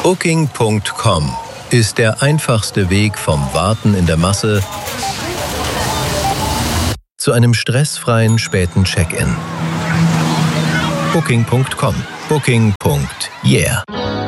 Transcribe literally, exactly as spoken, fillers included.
Booking Punkt com ist der einfachste Weg vom Warten in der Masse zu einem stressfreien späten Check-in. Booking Punkt com. Booking. Yeah.